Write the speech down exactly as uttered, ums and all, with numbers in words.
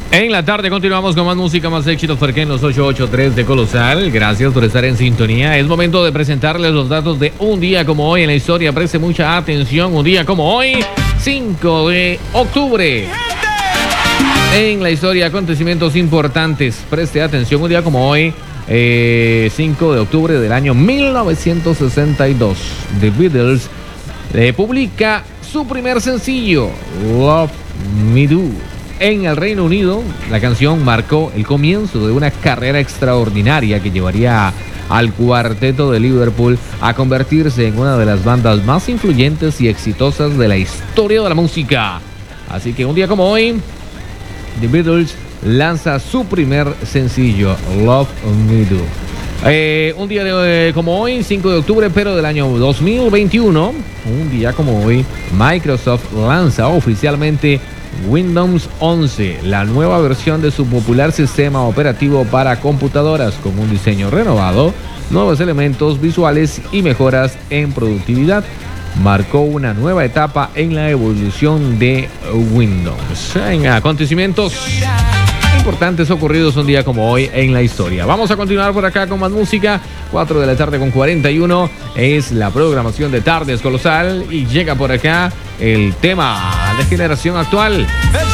En la tarde continuamos con más música, más éxitos por aquí en los ocho ocho tres de Colosal. Gracias por estar en sintonía. Es momento de presentarles los datos de un día como hoy en la historia. Preste mucha atención. Un día como hoy, cinco de octubre. En la historia, acontecimientos importantes. Preste atención. Un día como hoy, eh, cinco de octubre del año mil novecientos sesenta y dos. The Beatles eh, publica su primer sencillo, Love Me Do. En el Reino Unido, la canción marcó el comienzo de una carrera extraordinaria que llevaría al cuarteto de Liverpool a convertirse en una de las bandas más influyentes y exitosas de la historia de la música. Así que un día como hoy, The Beatles lanza su primer sencillo, Love Me Do. Eh, un día de, eh, como hoy, cinco de octubre, pero del año dos mil veintiuno, un día como hoy, Microsoft lanza oficialmente Windows once, la nueva versión de su popular sistema operativo para computadoras, con un diseño renovado, nuevos elementos visuales y mejoras en productividad. Marcó una nueva etapa en la evolución de Windows. En acontecimientos importantes ocurridos un día como hoy en la historia. Vamos a continuar por acá con más música. cuatro de la tarde con cuarenta y uno es la programación de Tardes Colosal y llega por acá el tema de generación actual.